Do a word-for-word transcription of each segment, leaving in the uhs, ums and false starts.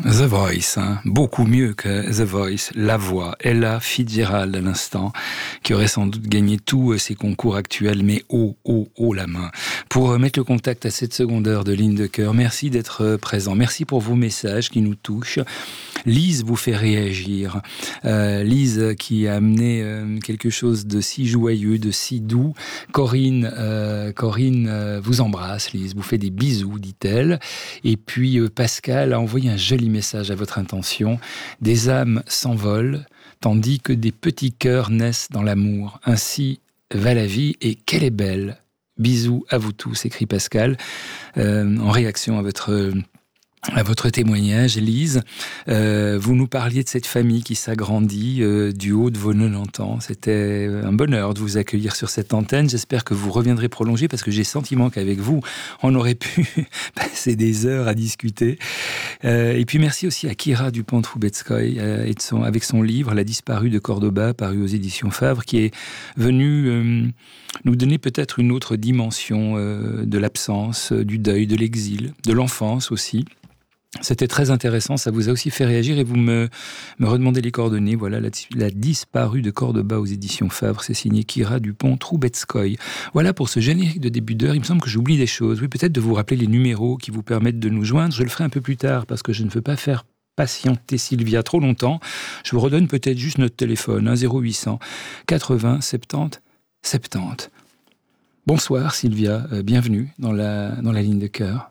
The Voice, hein, beaucoup mieux que The Voice, la voix. Ella Fitzgerald à l'instant, qui aurait sans doute gagné tous ses concours actuels, mais haut, haut, haut la main. Pour mettre le contact à cette seconde heure de Ligne de Cœur, merci d'être présent. Merci pour vos messages qui nous touchent. Lise vous fait réagir. Euh, Lise qui a amené euh, quelque chose de si joyeux, de si doux. Corinne, euh, Corinne euh, vous embrasse, Lise, vous fait des bisous, dit-elle. Et puis euh, Pascal a envoyé un joli message à votre intention. Des âmes s'envolent, tandis que des petits cœurs naissent dans l'amour. Ainsi va la vie, et qu'elle est belle. Bisous à vous tous, écrit Pascal, euh, en réaction à votre... à votre témoignage, Lise. Euh, vous nous parliez de cette famille qui s'agrandit euh, du haut de vos quatre-vingt-dix ans. C'était un bonheur de vous accueillir sur cette antenne. J'espère que vous reviendrez prolonger, parce que j'ai le sentiment qu'avec vous, on aurait pu passer des heures à discuter. Euh, et puis merci aussi à Kira Dupont-Troubetskoy euh, et de son, avec son livre « La disparue de Cordoba », paru aux éditions Favre, qui est venu euh, nous donner peut-être une autre dimension euh, de l'absence, du deuil, de l'exil, de l'enfance aussi. C'était très intéressant, ça vous a aussi fait réagir, et vous me, me redemandez les coordonnées. Voilà, la, la disparue de Cordoba aux éditions Favre, c'est signé Kira Dupont-Troubetskoy. Voilà pour ce générique de début d'heure. Il me semble que j'oublie des choses. Oui, peut-être de vous rappeler les numéros qui vous permettent de nous joindre. Je le ferai un peu plus tard, parce que je ne veux pas faire patienter Sylvia trop longtemps. Je vous redonne peut-être juste notre téléphone, hein, zéro huit cents quatre-vingts soixante-dix soixante-dix. Bonsoir Sylvia, euh, bienvenue dans la, dans la ligne de cœur.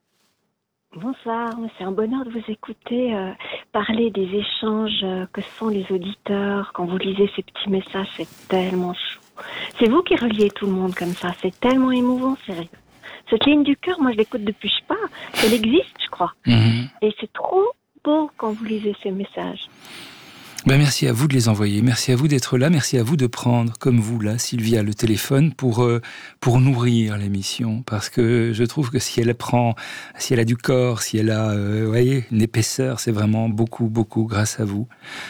Bonsoir, c'est un bonheur de vous écouter euh, parler des échanges euh, que font les auditeurs quand vous lisez ces petits messages, c'est tellement chou. C'est vous qui reliez tout le monde comme ça, c'est tellement émouvant, sérieux. Cette ligne du cœur, moi je l'écoute depuis, je sais pas, elle existe, je crois. Mmh. Et c'est trop beau quand vous lisez ces messages. Ben merci à vous de les envoyer, merci à vous d'être là, merci à vous de prendre, comme vous là, Sylvia, le téléphone pour, euh, pour nourrir l'émission, parce que je trouve que si elle prend, si elle a du corps, si elle a, euh, vous voyez, une épaisseur, c'est vraiment beaucoup, beaucoup grâce à vous.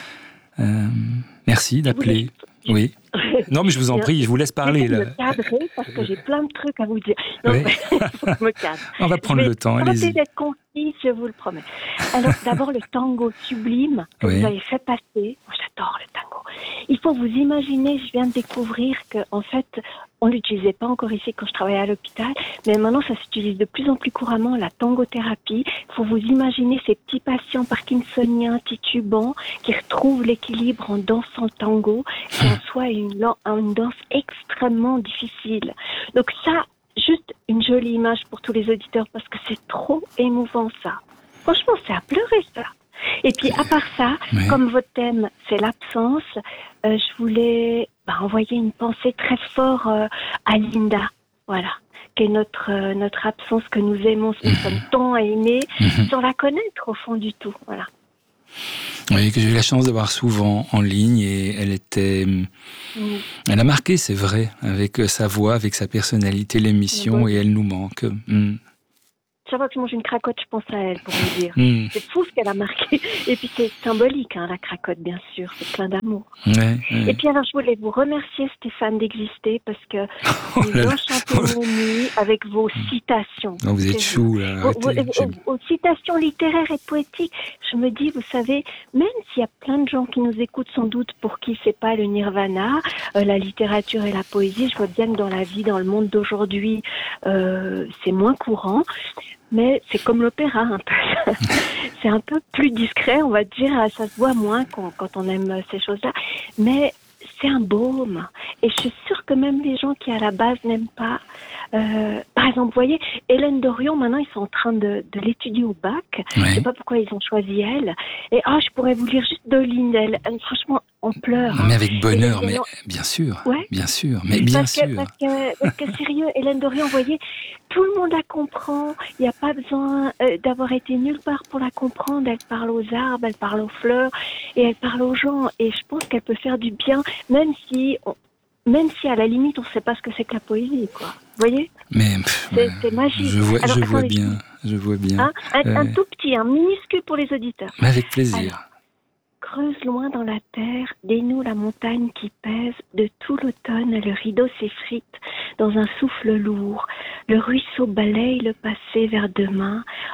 Euh, merci d'appeler. Oui. Non, mais je vous en prie, je vous laisse parler. Je vais là. me cadrer parce que j'ai plein de trucs à vous dire. Non, oui. faut que je me cadre. On va prendre le temps, allez-y. Je vais d'être concise, je vous le promets. Alors, d'abord, le tango sublime que oui. vous avez fait passer. Moi, j'adore le tango. Il faut vous imaginer, je viens de découvrir qu'en fait, on ne l'utilisait pas encore ici quand je travaillais à l'hôpital, mais maintenant, ça s'utilise de plus en plus couramment, la tangothérapie. Il faut vous imaginer ces petits patients parkinsoniens, titubants, qui retrouvent l'équilibre en dansant le tango, qui en soi est une, une danse extrêmement difficile. Donc ça, juste une jolie image pour tous les auditeurs, parce que c'est trop émouvant, ça. Franchement, c'est à pleurer, ça. Et puis, à part ça, oui. comme votre thème, c'est l'absence, euh, je voulais bah, envoyer une pensée très forte euh, à Linda, voilà, qui est notre, euh, notre absence que nous aimons, nous sommes tant à aimer, mm-hmm. sans la connaître au fond du tout, voilà. Oui, que j'ai eu la chance de voir souvent en ligne, et elle était, mm. elle a marqué, c'est vrai, avec sa voix, avec sa personnalité, l'émission, oui. et elle nous manque. Mm. Chaque fois que je mange une cracotte, je pense à elle, pour vous dire. Mm. C'est fou ce qu'elle a marqué. Et puis c'est symbolique, hein, la cracotte, bien sûr. C'est plein d'amour. Ouais, ouais. Et puis alors, je voulais vous remercier, Stéphane, d'exister, parce que oh vous enchantez nos nuits avec vos citations. Oh, vous êtes chou, là. Vos, vos, vos, vos citations littéraires et poétiques. Je me dis, vous savez, même s'il y a plein de gens qui nous écoutent sans doute pour qui c'est pas le nirvana, euh, la littérature et la poésie, je vois bien que dans la vie, dans le monde d'aujourd'hui, euh, c'est moins courant. Mais c'est comme l'opéra, un peu. C'est un peu plus discret, on va dire. Ça se voit moins quand, quand on aime ces choses-là. Mais c'est un baume. Et je suis sûre que même les gens qui, à la base, n'aiment pas... Euh, par exemple, vous voyez, Hélène Dorion, maintenant, ils sont en train de, de l'étudier au bac. Ouais. Je ne sais pas pourquoi ils ont choisi elle. Et ah, oh, je pourrais vous lire juste de Lindel. Franchement, on pleure. Non, mais avec bonheur, mais bien sûr. Ouais. Bien sûr, mais bien parce sûr. Que, parce, que, parce que, sérieux, Hélène Dorion, vous voyez, tout le monde la comprend. Il n'y a pas besoin euh, d'avoir été nulle part pour la comprendre. Elle parle aux arbres, elle parle aux fleurs et elle parle aux gens. Et je pense qu'elle peut faire du bien, même si... On, Même si à la limite on ne sait pas ce que c'est que la poésie, quoi. Vous voyez ? Mais pff, c'est, c'est magique. Je vois, Alors, je vois bien, je vois bien. Hein un, euh... un tout petit, un minuscule pour les auditeurs. Mais avec plaisir. Alors, creuse loin dans la terre, dénoue la montagne qui pèse. De tout l'automne, le rideau s'effrite dans un souffle lourd. Le ruisseau balaye le passé vers demain.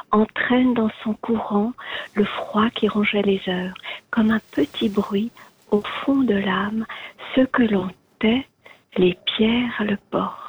entraîne dans son courant le froid qui rongeait les heures, comme un petit bruit au fond de l'âme, ce que l'on tait, les pierres le portent.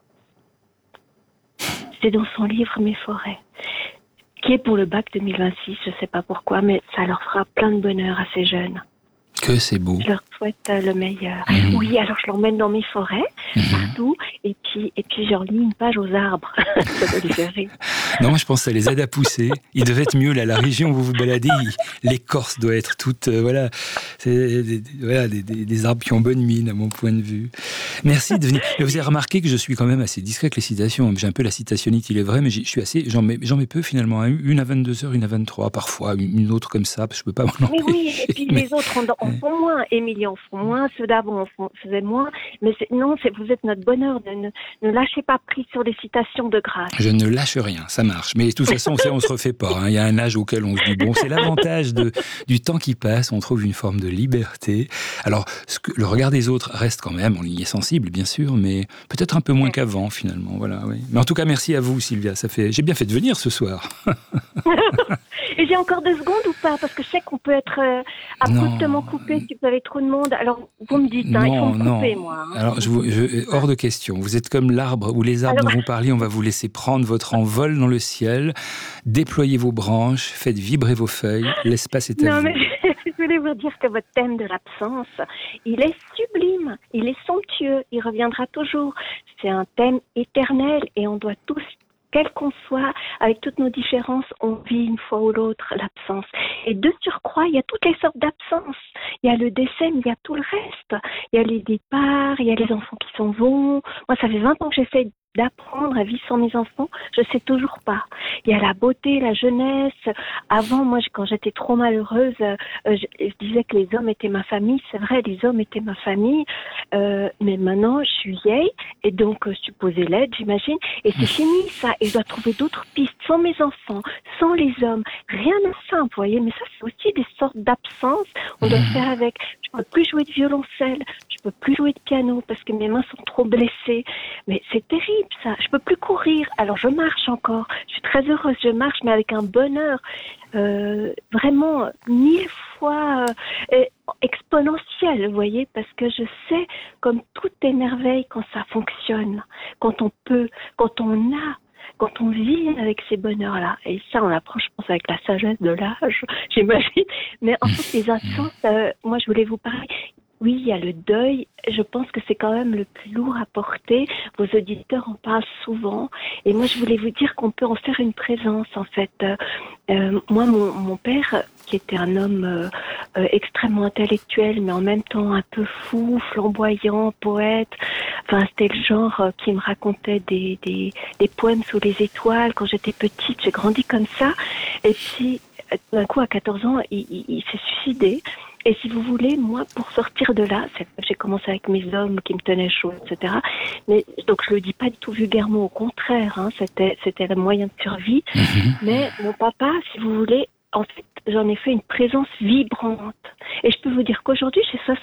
C'est dans son livre Mes forêts, qui est pour le bac deux mille vingt-six, je ne sais pas pourquoi, mais ça leur fera plein de bonheur à ces jeunes. Que c'est beau. Je leur souhaite le meilleur. Mmh. Oui, alors je l'emmène dans mes forêts, mmh. partout, et puis, et puis je leur lis une page aux arbres. Ça doit les faire rire. Non, moi je pense que ça les aide à pousser. Il devait être mieux, là, la région où vous vous baladez, il, l'écorce doit être toute, euh, voilà, c'est des, voilà des, des, des arbres qui ont bonne mine, à mon point de vue. Merci de venir. Mais vous avez remarqué que je suis quand même assez discret avec les citations. J'ai un peu la citationnite, il est vrai, mais je suis assez, j'en mets, j'en mets peu finalement. Une à vingt-deux heures, une à vingt-trois, parfois, une autre comme ça, parce que je peux pas m'en empêcher. Mais oui, et puis mais... les autres en, en font moins. Émilie en font moins, ceux d'avant en faisaient moins. Mais c'est, non, c'est, vous êtes notre bonheur. Ne, ne lâchez pas prise sur des citations de grâce. Je ne lâche rien, ça marche. Mais de toute façon, on ne se refait pas. Hein. Il y a un âge auquel on se dit, bon, c'est l'avantage de, du temps qui passe, on trouve une forme de liberté. Alors, ce que, le regard des autres reste quand même, on y est sensible, bien sûr, mais peut-être un peu moins qu'avant, finalement. Voilà, oui. Mais en tout cas, merci à vous, Sylvia. Ça fait... J'ai bien fait de venir ce soir. Et j'ai encore deux secondes ou pas? Parce que je sais qu'on peut être euh, abruptement coupé si vous avez trop de monde. Alors, vous me dites, hein, non, il faut me couper, non. moi. Hein. Alors, je vous, je, hors de question. Vous êtes comme l'arbre ou les arbres Alors... dont vous parliez. On va vous laisser prendre votre envol dans le ciel. Déployez vos branches, faites vibrer vos feuilles. L'espace est à non, vous. Mais je voulais vous dire que votre thème de l'absence, il est sublime, il est somptueux, il reviendra toujours. C'est un thème éternel et on doit tous, quel qu'on soit, avec toutes nos différences, on vit une fois ou l'autre l'absence. Et de surcroît, il y a toutes les sortes d'absences. Il y a le décès, mais il y a tout le reste. Il y a les départs, il y a les enfants qui s'en vont. Moi, ça fait vingt ans que j'essaie d'apprendre à vivre sans mes enfants, je sais toujours pas. Il y a la beauté, la jeunesse. Avant, moi, quand j'étais trop malheureuse, euh, je, je disais que les hommes étaient ma famille. C'est vrai, les hommes étaient ma famille. Euh, mais maintenant, je suis vieille et donc euh, supposée l'aide, j'imagine. Et c'est fini, ça. Et je dois trouver d'autres pistes, sans mes enfants, sans les hommes. Rien de simple, vous voyez. Mais ça, c'est aussi des sortes d'absence. On doit faire avec. Je peux plus jouer de violoncelle. Je peux plus jouer de piano parce que mes mains sont trop blessées. Mais c'est terrible. Ça, je peux plus courir, alors je marche encore, je suis très heureuse, je marche, mais avec un bonheur euh, vraiment mille fois euh, exponentiel, vous voyez, parce que je sais comme tout est merveille quand ça fonctionne, quand on peut, quand on a, quand on vit avec ces bonheurs-là. Et ça, on apprend, je pense, avec la sagesse de l'âge, j'imagine. Mais en fait, les absences, euh, moi, je voulais vous parler. Oui, il y a le deuil. Je pense que c'est quand même le plus lourd à porter. Vos auditeurs en parlent souvent. Et moi, je voulais vous dire qu'on peut en faire une présence, en fait. Euh, euh, moi, mon, mon père, qui était un homme euh, euh, extrêmement intellectuel, mais en même temps un peu fou, flamboyant, poète. Enfin, c'était le genre euh, qui me racontait des, des, des poèmes sous les étoiles. Quand j'étais petite, j'ai grandi comme ça. Et puis, d'un coup, à quatorze ans, il, il, il s'est suicidé. Et si vous voulez, moi, pour sortir de là, c'est, j'ai commencé avec mes hommes qui me tenaient chaud, et cetera. Mais donc je le dis pas du tout vulgairement, au contraire, hein, c'était c'était le moyen de survie. Mm-hmm. Mais mon papa, si vous voulez, en fait, j'en ai fait une présence vibrante. Et je peux vous dire qu'aujourd'hui, j'ai